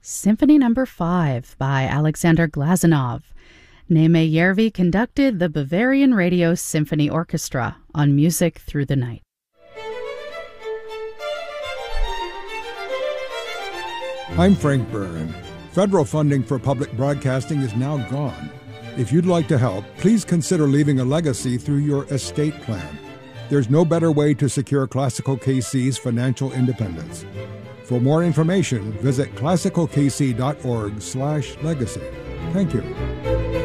Symphony No. 5 by Alexander Glazunov. Neme Järvi conducted the Bavarian Radio Symphony Orchestra on Music Through the Night. I'm Frank Byrne. Federal funding for public broadcasting is now gone. If you'd like to help, please consider leaving a legacy through your estate plan. There's no better way to secure Classical KC's financial independence. For more information, visit classicalkc.org/legacy. Thank you.